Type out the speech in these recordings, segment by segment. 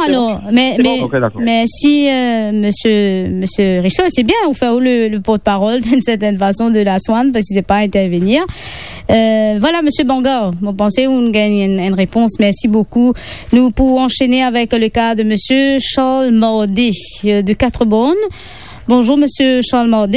alors. Mais si, monsieur Richard, c'est bien, vous faites le porte-parole d'une certaine façon de la Swan, parce qu'il ne sait pas intervenir. Voilà, monsieur Bangor, vous pensez qu'on gagne une réponse. Merci beaucoup. Nous pouvons enchaîner avec le cas de monsieur Charles Mordet de Quatre-Bornes. Bonjour, monsieur Charles Mordet.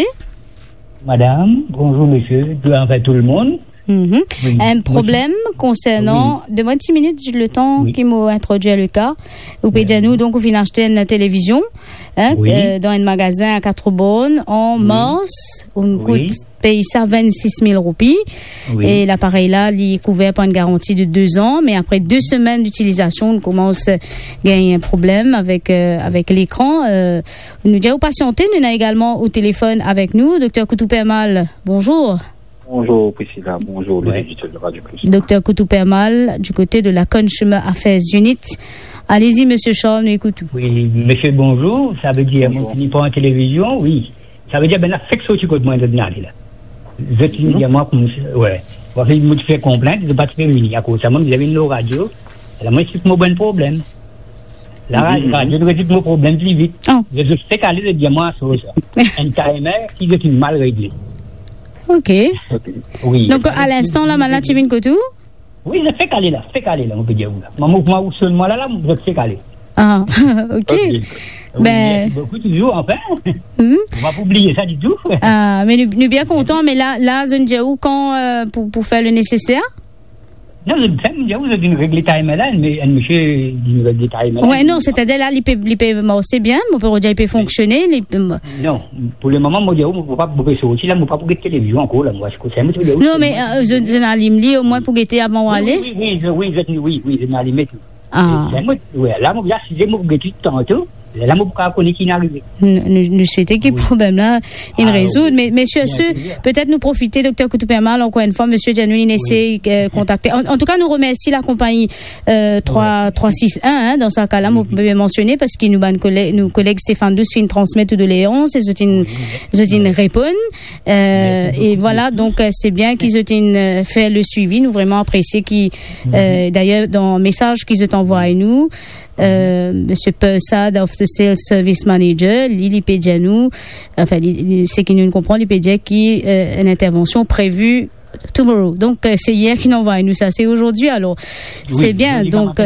Madame, bonjour, monsieur, enfin tout le monde. Oui. Un problème concernant, de moins de 6 minutes, le temps qui m'a introduit le cas. Vous pouvez dire nous, donc, vous venez acheter une télévision dans un magasin à Quatre-Bornes en mars. On paye ça 26 000 roupies. Et l'appareil là, il est couvert par une garantie de 2 ans. Mais après 2 semaines d'utilisation, on commence à gagner un problème avec l'écran. Nous disons patienter. Nous avons également au téléphone avec nous Dr Koutou-Permal. Bonjour. Bonjour Priscilla, bonjour les éditeurs de Radio Plus. Docteur Koutou-Permal, du côté de la Consumer Affairs Unit. Allez-y, monsieur Charles, nous écoutons. Oui, monsieur, bonjour. Ça veut dire, mon petit pas en télévision, oui. Ça veut dire, ben, la fixe du côté de moi, de là. Je te dis, moi, ouais. Moi, je me fais complainte, je ne pas te faire unir. À cause de ça, moi, vous avez une radio. Alors, moi, c'est mon bon problème. La radio, je résout mon problème plus vite. Je sais qu'aller de dire, moi, ça. Un timer qui est mal réglé. Ok. Oui. Donc, à l'instant, là, maintenant, tu viens Kotou? Oui, je fais caler là, on peut dire. Moi, seulement là, je fais caler. Ah, ok. Oui, merci beaucoup, toujours, enfin. On va pas oublier ça du tout. Ah, mais nous sommes bien contents, mais là, je ne dis où quand pour faire le nécessaire? Non, vous avez une règle time là, mais un monsieur d'une règle time là. Ouais, non, c'est-à-dire là, il peut c'est bien, mon père il peut fonctionner. Non, pour le moment, moi, je ne peux pas bouger ça aussi, là, je ne peux pas bouger télévision encore, là, moi, je sais. Non, mais je n'allume au moins pour guetter avant d'aller. Oui, je n'allume tout. Ah. Là, moi, si je me bouge tout tantôt. Là, je ne connais qui n'est arrivé. Nous souhaitons que le problème-là, il résout. Mais, messieurs, peut-être nous profiter, docteur Koutou-Permal, encore une fois, monsieur Janouine, essaie de contacter. En tout cas, nous remercions la compagnie 361, dans ce cas-là, vous pouvez mentionner, parce que nos collègues Stéphane Douce fin transmettre de Léon, c'est une répondre. Et voilà, donc, c'est bien qu'ils aient fait le suivi. Nous vraiment apprécier d'ailleurs, dans le message qu'ils ont envoyé nous, Monsieur Persad, of the Sales Service Manager, il peut dire nous, enfin, c'est qu'il nous comprend, il peut dire qu'il y a une intervention prévue tomorrow. Donc, c'est hier qu'il envoie nous ça, c'est aujourd'hui, alors c'est bien. Donc,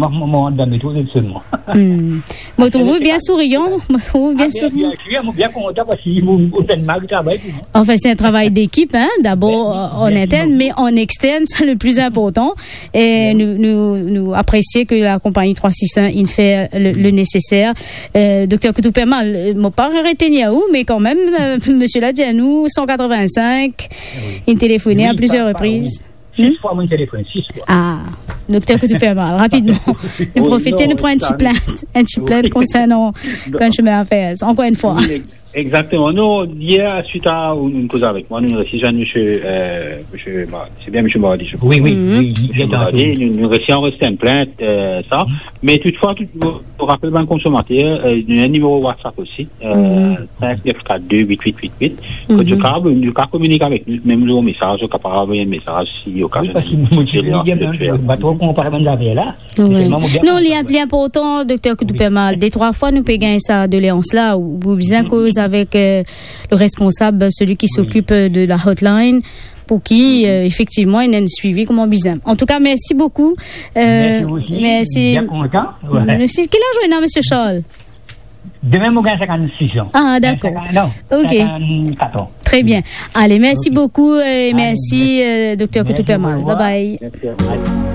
moi, trouve bien souriant, bien souriant. Bien content parce qu'il fait mal de travail. Enfin, c'est un travail d'équipe, hein, d'abord en interne, mais en externe, c'est le plus important. Et nous apprécions que la compagnie 361 il fait le nécessaire. Docteur Koutou-Permal, mon père arrêté Niaou, mais quand même, monsieur l'a dit à nous, 185, il téléphonait à plusieurs reprises. 6 fois mon téléphone, 6 fois. Ah, docteur Koutou-Permal, rapidement. Nous profitons, nous prenons un petit plainte concernant Consumer Affairs. Encore une fois. Exactement. Nous, hier, suite à une cause avec moi, nous récissons monsieur c'est bien monsieur Maradi, je crois. Oui. Nous récissons une plainte, ça. Mais toutefois, nous rappelons un consommateur, il y a un numéro WhatsApp aussi, 5942-8888. Que tu peux communiquer avec nous, même le message, au cas par envoyer un message, si au cas où. Parce que moi, je ne trop comparer là. Non, l'important, docteur Koutou-Permal, des 3 fois, nous payons ça de Léonce là, ou bien cause avec le responsable, celui qui s'occupe de la hotline, pour qui, effectivement, il y a un suivi comme bizarre. En tout cas, merci beaucoup. Merci. Bien content. Monsieur, quel âge est monsieur Charles? Demain, moi, j'ai 56 ans. Ah, d'accord. Ok. 54 ans. Très bien. Allez, merci beaucoup et merci, docteur Koutou-Permal. Bye bye. Merci.